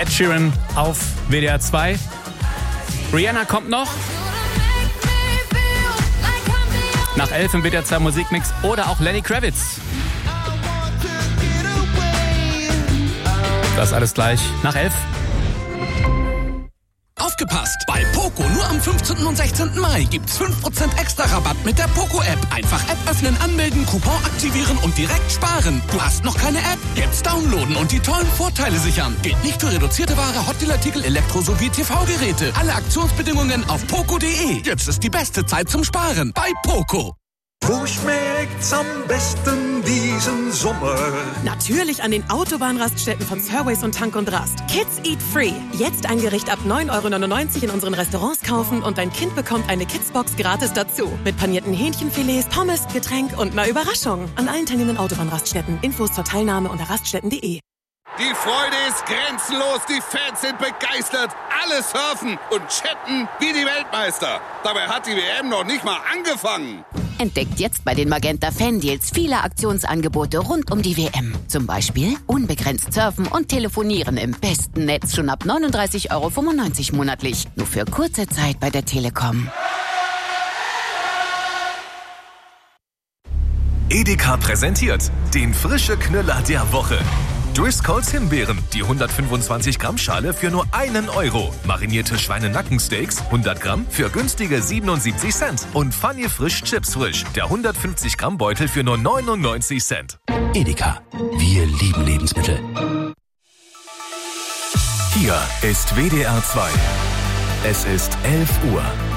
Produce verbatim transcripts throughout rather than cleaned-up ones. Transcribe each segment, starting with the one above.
Ed Sheeran auf W D R zwei. Rihanna kommt noch. Nach elf im W D R zwei Musikmix oder auch Lenny Kravitz. Das alles gleich nach elf. Aufgepasst! Bei Poco nur am fünfzehnten und sechzehnten Mai gibt's fünf Prozent extra Rabatt mit der Poco-App. Einfach App öffnen, anmelden, Coupon aktivieren und direkt sparen. Du hast noch keine App? Jetzt downloaden und die tollen Vorteile sichern. Gilt nicht für reduzierte Ware, Hotdealartikel, Elektro- sowie T V-Geräte. Alle Aktionsbedingungen auf poco punkt de. Jetzt ist die beste Zeit zum Sparen bei Poco. Wo schmeckt's am besten diesen Sommer? Natürlich an den Autobahnraststätten von Surways und Tank und Rast. Kids Eat Free. Jetzt ein Gericht ab neun Euro neunundneunzig in unseren Restaurants kaufen und dein Kind bekommt eine Kidsbox gratis dazu. Mit panierten Hähnchenfilets, Pommes, Getränk und einer Überraschung. An allen teilnehmenden Autobahnraststätten. Infos zur Teilnahme unter raststätten punkt de. Die Freude ist grenzenlos, die Fans sind begeistert, alle surfen und chatten wie die Weltmeister. Dabei hat die W M noch nicht mal angefangen. Entdeckt jetzt bei den Magenta Fan-Deals viele Aktionsangebote rund um die W M. Zum Beispiel unbegrenzt surfen und telefonieren im besten Netz schon ab neununddreißig Euro fünfundneunzig monatlich. Nur für kurze Zeit bei der Telekom. Edeka präsentiert den frische Knüller der Woche. Driscolls Himbeeren, die hundertfünfundzwanzig Gramm Schale für nur einen Euro. Marinierte Schweinenackensteaks, hundert Gramm für günstige siebenundsiebzig Cent. Und Funny Frisch Chips Frisch, der hundertfünfzig Gramm Beutel für nur neunundneunzig Cent. Edeka, wir lieben Lebensmittel. Hier ist W D R zwei. Es ist elf Uhr.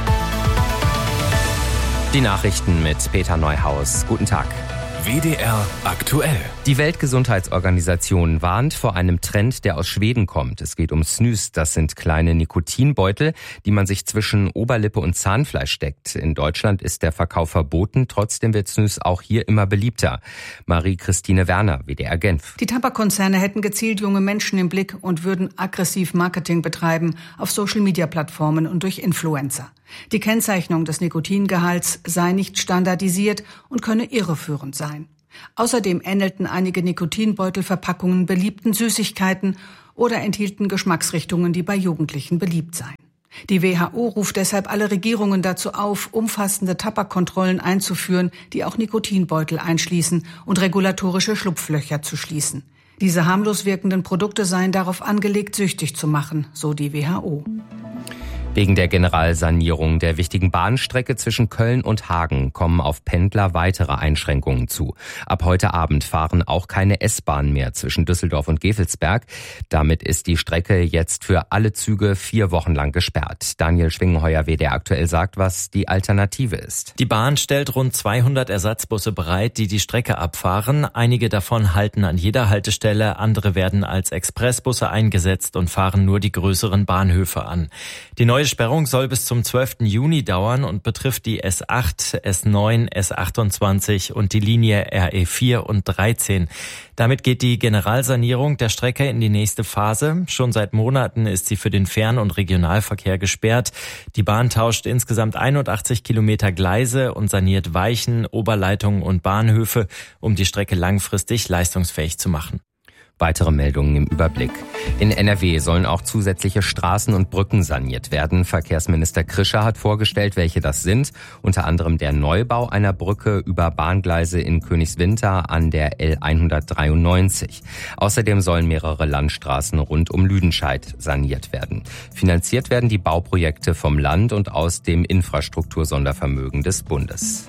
Die Nachrichten mit Peter Neuhaus. Guten Tag. W D R aktuell. Die Weltgesundheitsorganisation warnt vor einem Trend, der aus Schweden kommt. Es geht um Snus. Das sind kleine Nikotinbeutel, die man sich zwischen Oberlippe und Zahnfleisch steckt. In Deutschland ist der Verkauf verboten. Trotzdem wird Snus auch hier immer beliebter. Marie-Christine Werner, W D R Genf. Die Tabakkonzerne hätten gezielt junge Menschen im Blick und würden aggressiv Marketing betreiben auf Social-Media-Plattformen und durch Influencer. Die Kennzeichnung des Nikotingehalts sei nicht standardisiert und könne irreführend sein. Außerdem ähnelten einige Nikotinbeutelverpackungen beliebten Süßigkeiten oder enthielten Geschmacksrichtungen, die bei Jugendlichen beliebt seien. Die W H O ruft deshalb alle Regierungen dazu auf, umfassende Tabakkontrollen einzuführen, die auch Nikotinbeutel einschließen und regulatorische Schlupflöcher zu schließen. Diese harmlos wirkenden Produkte seien darauf angelegt, süchtig zu machen, so die W H O. Wegen der Generalsanierung der wichtigen Bahnstrecke zwischen Köln und Hagen kommen auf Pendler weitere Einschränkungen zu. Ab heute Abend fahren auch keine S-Bahnen mehr zwischen Düsseldorf und Gevelsberg. Damit ist die Strecke jetzt für alle Züge vier Wochen lang gesperrt. Daniel Schwingenheuer, W D R aktuell, sagt, was die Alternative ist. Die Bahn stellt rund zweihundert Ersatzbusse bereit, die die Strecke abfahren. Einige davon halten an jeder Haltestelle, andere werden als Expressbusse eingesetzt und fahren nur die größeren Bahnhöfe an. Die neue Sperrung soll bis zum zwölften Juni dauern und betrifft die S acht, S neun, S achtundzwanzig und die Linie R E vier und dreizehn. Damit geht die Generalsanierung der Strecke in die nächste Phase. Schon seit Monaten ist sie für den Fern- und Regionalverkehr gesperrt. Die Bahn tauscht insgesamt einundachtzig Kilometer Gleise und saniert Weichen, Oberleitungen und Bahnhöfe, um die Strecke langfristig leistungsfähig zu machen. Weitere Meldungen im Überblick. In N R W sollen auch zusätzliche Straßen und Brücken saniert werden. Verkehrsminister Krischer hat vorgestellt, welche das sind. Unter anderem der Neubau einer Brücke über Bahngleise in Königswinter an der L hundertdreiundneunzig. Außerdem sollen mehrere Landstraßen rund um Lüdenscheid saniert werden. Finanziert werden die Bauprojekte vom Land und aus dem Infrastruktursondervermögen des Bundes.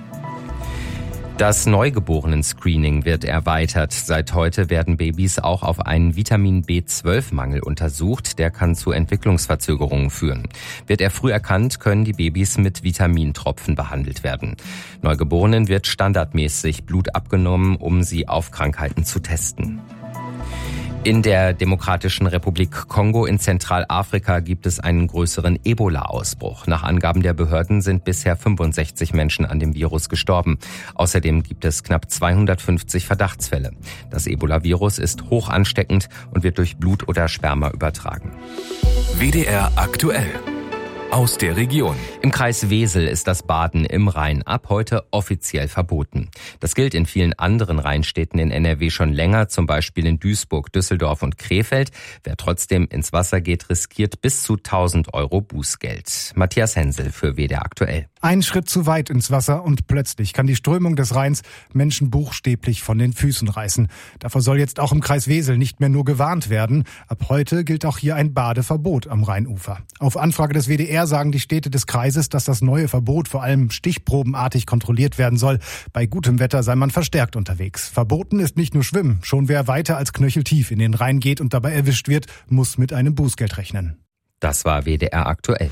Das Neugeborenen-Screening wird erweitert. Seit heute werden Babys auch auf einen Vitamin B zwölf Mangel untersucht. Der kann zu Entwicklungsverzögerungen führen. Wird er früh erkannt, können die Babys mit Vitamintropfen behandelt werden. Neugeborenen wird standardmäßig Blut abgenommen, um sie auf Krankheiten zu testen. In der Demokratischen Republik Kongo in Zentralafrika gibt es einen größeren Ebola-Ausbruch. Nach Angaben der Behörden sind bisher fünfundsechzig Menschen an dem Virus gestorben. Außerdem gibt es knapp zweihundertfünfzig Verdachtsfälle. Das Ebola-Virus ist hoch ansteckend und wird durch Blut oder Sperma übertragen. W D R aktuell. aus der Region. Im Kreis Wesel ist das Baden im Rhein ab heute offiziell verboten. Das gilt in vielen anderen Rheinstädten in N R W schon länger, zum Beispiel in Duisburg, Düsseldorf und Krefeld. Wer trotzdem ins Wasser geht, riskiert bis zu tausend Euro Bußgeld. Matthias Hensel für W D R aktuell. Ein Schritt zu weit ins Wasser und plötzlich kann die Strömung des Rheins Menschen buchstäblich von den Füßen reißen. Davor soll jetzt auch im Kreis Wesel nicht mehr nur gewarnt werden. Ab heute gilt auch hier ein Badeverbot am Rheinufer. Auf Anfrage des W D R sagen die Städte des Kreises, dass das neue Verbot vor allem stichprobenartig kontrolliert werden soll. Bei gutem Wetter sei man verstärkt unterwegs. Verboten ist nicht nur Schwimmen. Schon wer weiter als knöcheltief in den Rhein geht und dabei erwischt wird, muss mit einem Bußgeld rechnen. Das war W D R aktuell.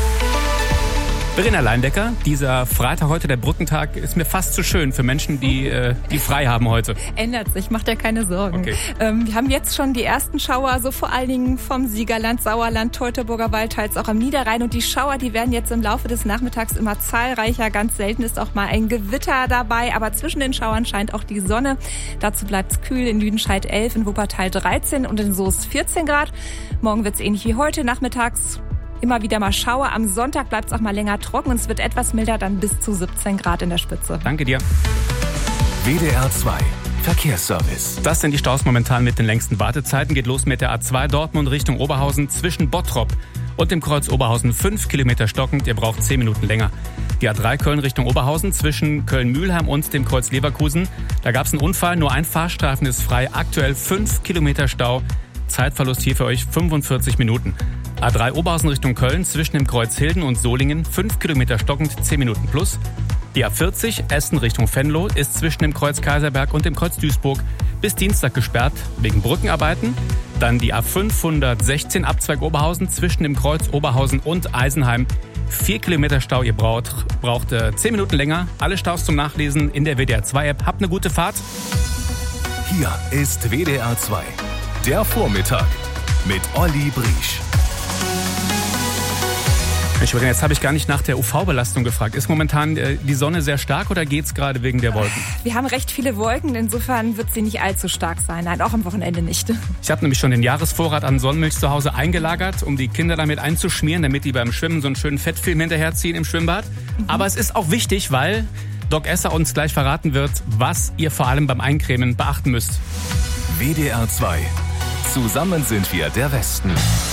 Verena Leindecker, dieser Freitag heute, der Brückentag, ist mir fast zu schön für Menschen, die, äh, die frei haben heute. Ändert sich, macht dir keine Sorgen. Okay. Ähm, wir haben jetzt schon die ersten Schauer, so vor allen Dingen vom Siegerland, Sauerland, Teutoburger Wald, teils auch am Niederrhein. Und die Schauer, die werden jetzt im Laufe des Nachmittags immer zahlreicher. Ganz selten ist auch mal ein Gewitter dabei. Aber zwischen den Schauern scheint auch die Sonne. Dazu bleibt es kühl. In Lüdenscheid elf, in Wuppertal dreizehn und in Soest vierzehn Grad. Morgen wird es ähnlich wie heute, nachmittags immer wieder mal Schauer. Am Sonntag bleibt es auch mal länger trocken und es wird etwas milder, dann bis zu siebzehn Grad in der Spitze. Danke dir. W D R zwei Verkehrsservice. Das sind die Staus momentan mit den längsten Wartezeiten. Geht los mit der A zwei Dortmund Richtung Oberhausen zwischen Bottrop und dem Kreuz Oberhausen. Fünf Kilometer stockend, ihr braucht zehn Minuten länger. Die A drei Köln Richtung Oberhausen zwischen Köln-Mühlheim und dem Kreuz Leverkusen. Da gab es einen Unfall, nur ein Fahrstreifen ist frei. Aktuell fünf Kilometer Stau. Zeitverlust hier für euch fünfundvierzig Minuten. A drei Oberhausen Richtung Köln zwischen dem Kreuz Hilden und Solingen, fünf Kilometer stockend, zehn Minuten plus. Die A vierzig Essen Richtung Venlo ist zwischen dem Kreuz Kaiserberg und dem Kreuz Duisburg bis Dienstag gesperrt wegen Brückenarbeiten. Dann die A fünfhundertsechzehn Abzweig Oberhausen zwischen dem Kreuz Oberhausen und Eisenheim. Vier Kilometer Stau, ihr braucht, braucht äh, zehn Minuten länger. Alle Staus zum Nachlesen in der W D R zwei App. Habt eine gute Fahrt. Hier ist W D R zwei, der Vormittag mit Olli Briesch. Mensch, jetzt habe ich gar nicht nach der U V-Belastung gefragt. Ist momentan äh, die Sonne sehr stark oder geht's gerade wegen der Wolken? Wir haben recht viele Wolken, insofern wird sie nicht allzu stark sein. Nein, auch am Wochenende nicht. Ich habe nämlich schon den Jahresvorrat an Sonnenmilch zu Hause eingelagert, um die Kinder damit einzuschmieren, damit die beim Schwimmen so einen schönen Fettfilm hinterherziehen im Schwimmbad. Mhm. Aber es ist auch wichtig, weil Doc Esser uns gleich verraten wird, was ihr vor allem beim Eincremen beachten müsst. W D R zwei. Zusammen sind wir der Westen.